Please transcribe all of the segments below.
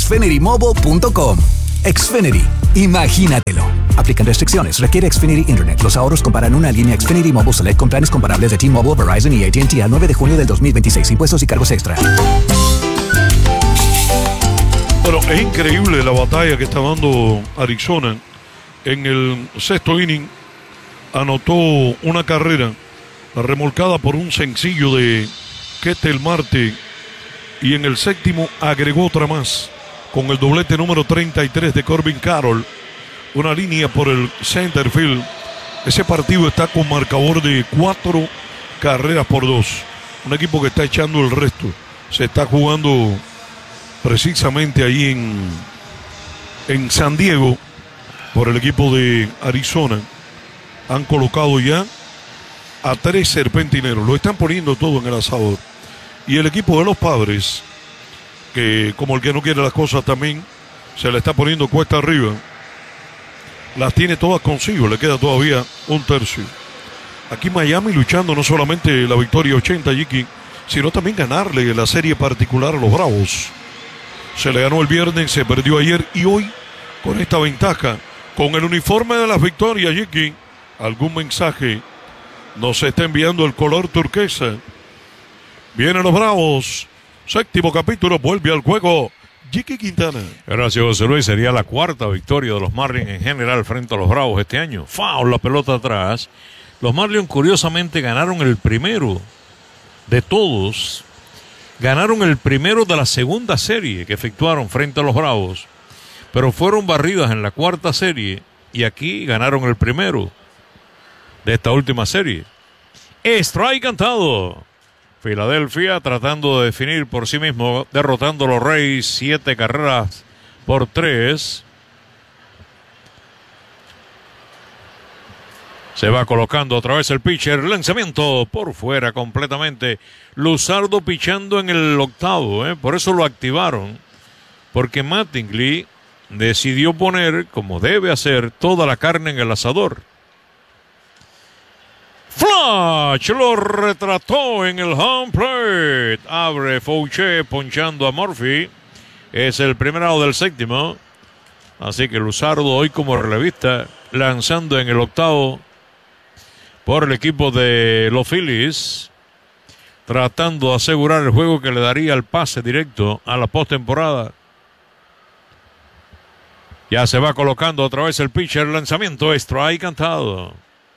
xfinitymobile.com. Xfinity, imagínatelo. Aplican restricciones. Requiere Xfinity Internet. Los ahorros comparan una línea Xfinity Mobile Select con planes comparables de T-Mobile, Verizon y AT&T al 9 de junio del 2026. Impuestos y cargos extra. Bueno, es increíble la batalla que está dando Arizona. En el sexto inning anotó una carrera remolcada por un sencillo de Ketel Marte. Y en el séptimo agregó otra más con el doblete número 33 de Corbin Carroll. Una línea por el center field. Ese partido está con marcador de 4 carreras por 2. Un equipo que está echando el resto. Se está jugando precisamente ahí en San Diego por el equipo de Arizona. Han colocado ya a 3 serpentineros. Lo están poniendo todo en el asador. Y el equipo de los Padres, que como el que no quiere las cosas también, se le está poniendo cuesta arriba. Las tiene todas consigo, le queda todavía un tercio. Aquí Miami luchando no solamente la victoria 80, Jiki, sino también ganarle la serie particular a los Bravos. Se le ganó el viernes, se perdió ayer y hoy con esta ventaja, con el uniforme de las victorias, Jiki, algún mensaje nos está enviando el color turquesa. Vienen los Bravos, séptimo capítulo, vuelve al juego Jiki Quintana. Gracias, José Luis. Sería la cuarta victoria de los Marlins en general frente a los Bravos este año. Foul, la pelota atrás. Los Marlins curiosamente ganaron el primero de todos. Ganaron el primero de la segunda serie que efectuaron frente a los Bravos. Pero fueron barridas en la cuarta serie y aquí ganaron el primero de esta última serie. Strike cantado. Filadelfia tratando de definir por sí mismo, derrotando a los Rays 7 carreras por 3. Se va colocando otra vez el pitcher, lanzamiento por fuera completamente. Luzardo pichando en el octavo, por eso lo activaron, porque Mattingly decidió poner, como debe hacer, toda la carne en el asador. Flash lo retrató en el home plate. Abre Fouché ponchando a Murphy. Es el primer out del séptimo. Así que Luzardo hoy como relevista, lanzando en el octavo por el equipo de los Phillies, tratando de asegurar el juego que le daría el pase directo a la postemporada. Ya se va colocando otra vez el pitcher, lanzamiento, strike cantado.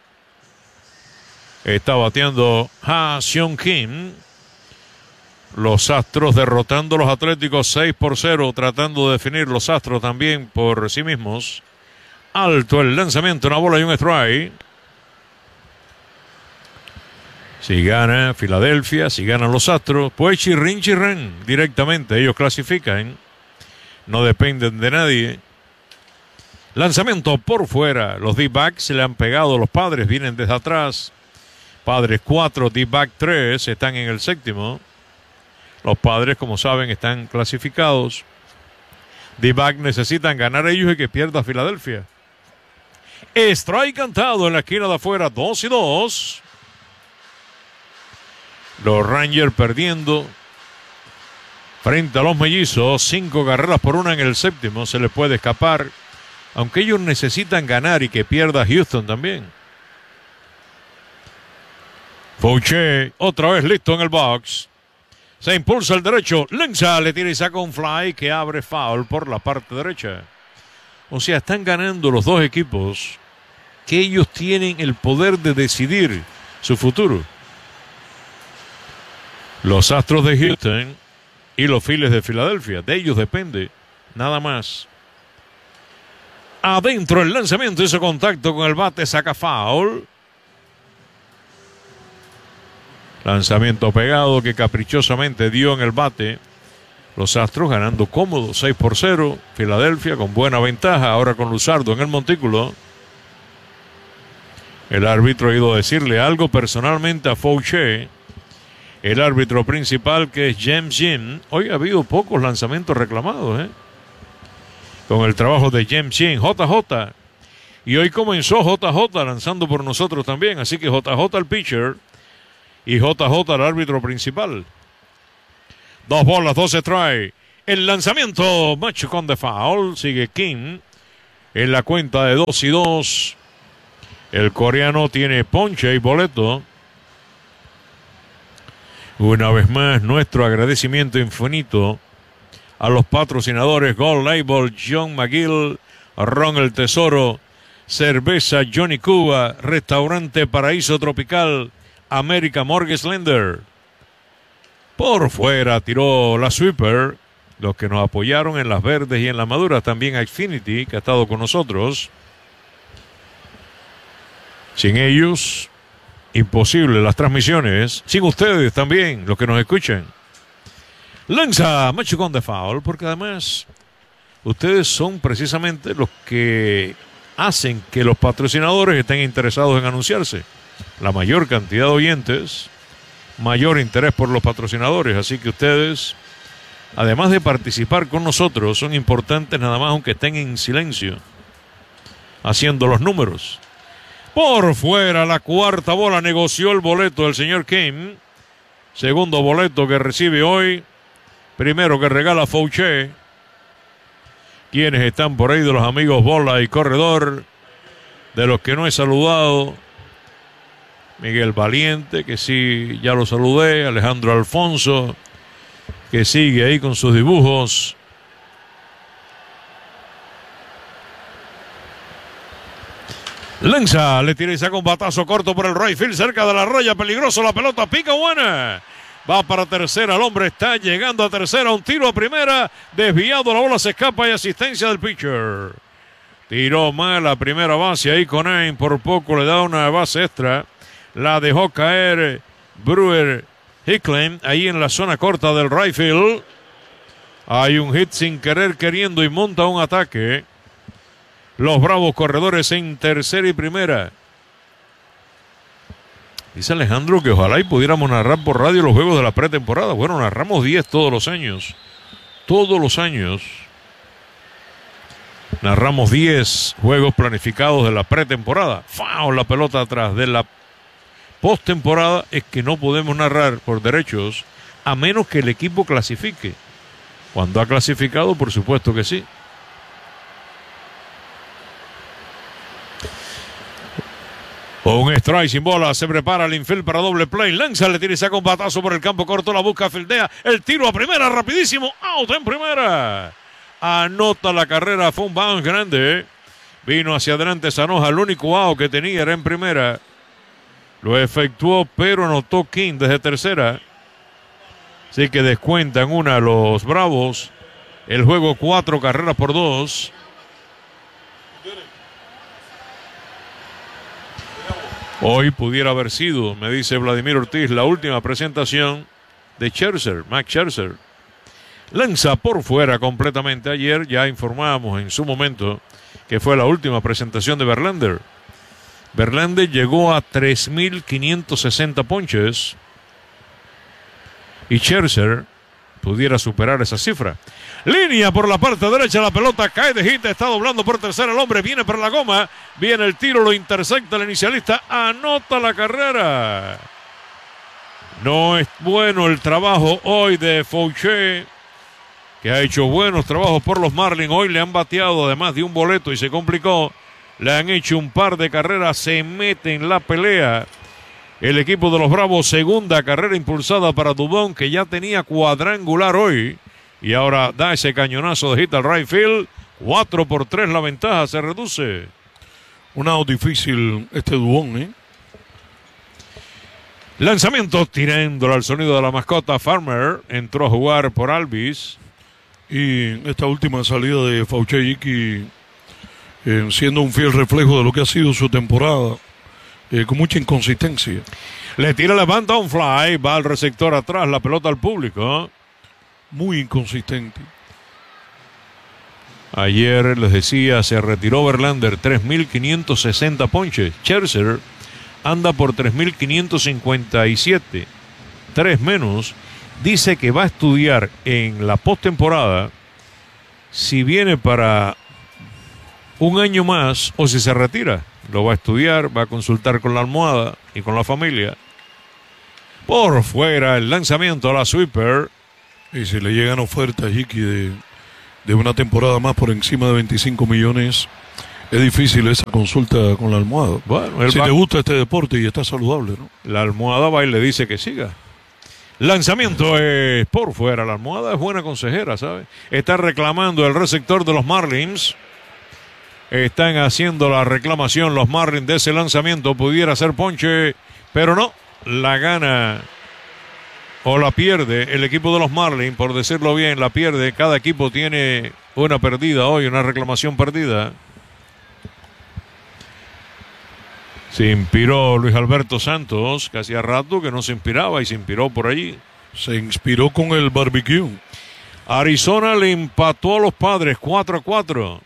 Está bateando Ha Seong Kim. Los Astros derrotando a los Atléticos 6-0, tratando de definir los Astros también por sí mismos. Alto el lanzamiento, una bola y un strike. Si gana Filadelfia, si ganan los Astros, pues chirrin directamente, ellos clasifican. No dependen de nadie. Lanzamiento por fuera. Los D-backs se le han pegado, los Padres vienen desde atrás. Padres 4, D-back 3, están en el séptimo. Los Padres, como saben, están clasificados. D-back necesitan ganar ellos y que pierda Filadelfia. Strike cantado en la esquina de afuera, 2-2. Los Rangers perdiendo frente a los Mellizos, 5 carreras por 1 en el séptimo. Se les puede escapar, aunque ellos necesitan ganar y que pierda Houston también. Fouché, otra vez listo en el box. Se impulsa el derecho, lanza, le tira y saca un fly que abre foul por la parte derecha. O sea, están ganando los dos equipos que ellos tienen el poder de decidir su futuro. Los Astros de Houston y los Phillies de Filadelfia. De ellos depende, nada más. Adentro el lanzamiento, hizo contacto con el bate, saca foul. Lanzamiento pegado que caprichosamente dio en el bate. Los Astros ganando cómodo, 6-0. Filadelfia con buena ventaja, ahora con Luzardo en el montículo. El árbitro ha ido a decirle algo personalmente a Fouché. El árbitro principal, que es James Jim. Hoy ha habido pocos lanzamientos reclamados, con el trabajo de James Jim, JJ. Y hoy comenzó JJ lanzando por nosotros también. Así que JJ el pitcher y JJ el árbitro principal. 2 bolas, 2 strike. El lanzamiento, machucón de foul. Sigue King en la cuenta de 2-2. El coreano tiene ponche y boleto. Una vez más, nuestro agradecimiento infinito a los patrocinadores Gold Label, John McGill, Ron el Tesoro, Cerveza Johnny Cuba, Restaurante Paraíso Tropical, América Mortgage Lender. Por fuera tiró la sweeper. Los que nos apoyaron en las verdes y en las maduras, también a Xfinity, que ha estado con nosotros. Sin ellos, imposible las transmisiones. Sin ustedes también, los que nos escuchan. Lanza machucón de foul, porque además ustedes son precisamente los que hacen que los patrocinadores estén interesados en anunciarse. La mayor cantidad de oyentes, mayor interés por los patrocinadores. Así que ustedes, además de participar con nosotros, son importantes nada más aunque estén en silencio, haciendo los números. Por fuera, la cuarta bola, negoció el boleto del señor Kim. Segundo boleto que recibe hoy. Primero que regala Fauché. Quienes están por ahí de los amigos Bola y Corredor, de los que no he saludado: Miguel Valiente, que sí, ya lo saludé. Alejandro Alfonso, que sigue ahí con sus dibujos. Lanza, le tira y saca un batazo corto por el right field, cerca de la raya, peligroso, la pelota pica, buena. Va para tercera, el hombre está llegando a tercera, un tiro a primera, desviado, la bola se escapa y asistencia del pitcher. Tiró mal a primera base ahí con Ain, por poco le da una base extra. La dejó caer Brewer Hicklin, ahí en la zona corta del right field. Hay un hit sin querer queriendo y monta un ataque. Los Bravos corredores en tercera y primera. Dice Alejandro que ojalá y pudiéramos narrar por radio los juegos de la pretemporada. Bueno, narramos 10 todos los años. Todos los años. Narramos 10 juegos planificados de la pretemporada. ¡Fau! La pelota atrás. De la postemporada es que no podemos narrar por derechos a menos que el equipo clasifique. Cuando ha clasificado, por supuesto que sí. Un strike sin bola, se prepara el infield para doble play. Lanza, le tira y saca un batazo por el campo corto, la busca, fildea. El tiro a primera, rapidísimo, out en primera. Anota la carrera, fue un bounce grande. Vino hacia adelante Sanoja, el único out que tenía era en primera. Lo efectuó, pero anotó King desde tercera. Así que descuentan una los Bravos. El juego 4 carreras por 2. Hoy pudiera haber sido, me dice Vladimir Ortiz, la última presentación de Scherzer, Max Scherzer. Lanza por fuera completamente. Ayer ya informábamos en su momento que fue la última presentación de Verlander. Verlander llegó a 3.560 ponches y Scherzer pudiera superar esa cifra. Línea por la parte derecha, la pelota cae de hit, está doblando por tercera, el hombre viene por la goma, viene el tiro, lo intercepta el inicialista, anota la carrera. No es bueno el trabajo hoy de Fauché, que ha hecho buenos trabajos por los Marlins. Hoy le han bateado además de un boleto y se complicó. Le han hecho un par de carreras, se mete en la pelea el equipo de los Bravos. Segunda carrera impulsada para Dubón, que ya tenía cuadrangular hoy. Y ahora da ese cañonazo de hit al right field. 4-3 la ventaja, se reduce. Un out difícil este Dubón, ¿eh? Lanzamiento tirándolo al sonido de la mascota. Farmer entró a jugar por Alvis. Y esta última salida de Fauché Iki, siendo un fiel reflejo de lo que ha sido su temporada, con mucha inconsistencia. Le tira, levanta un fly, va al receptor atrás, la pelota al público. Muy inconsistente. Ayer les decía, se retiró Verlander, 3.560 ponches. Scherzer anda por 3.557, 3 menos. Dice que va a estudiar en la postemporada si viene para un año más o si se retira. Lo va a estudiar, va a consultar con la almohada y con la familia. Por fuera el lanzamiento a la sweeper. Y si le llegan ofertas, Jiki, de una temporada más por encima de 25 millones, es difícil esa consulta con la almohada. Bueno, si te gusta este deporte y está saludable, ¿no? La almohada va y le dice que siga. Lanzamiento es por fuera. La almohada es buena consejera, ¿sabe? Está reclamando el receptor de los Marlins. Están haciendo la reclamación los Marlins de ese lanzamiento. Pudiera ser ponche, pero no. La gana o la pierde el equipo de los Marlins, por decirlo bien, la pierde. Cada equipo tiene una perdida hoy, una reclamación perdida. Se inspiró Luis Alberto Santos, que hacía rato que no se inspiraba y se inspiró por allí. Se inspiró con el barbecue. Arizona le empató a los Padres 4-4.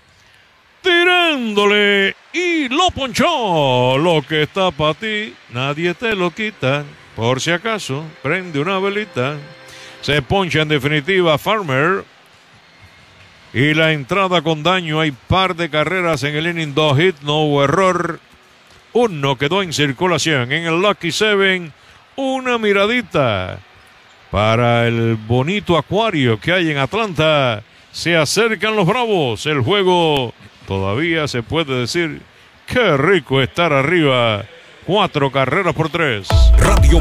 Tirándole y lo ponchó. Lo que está para ti, nadie te lo quita. Por si acaso, prende una velita. Se poncha en definitiva Farmer. Y la entrada con daño. Hay par de carreras en el inning. 2 hits, no hubo error. Uno quedó en circulación en el Lucky Seven. Una miradita para el bonito acuario que hay en Atlanta. Se acercan los Bravos. El juego todavía se puede decir. Qué rico estar arriba. 4 carreras por 3. Radio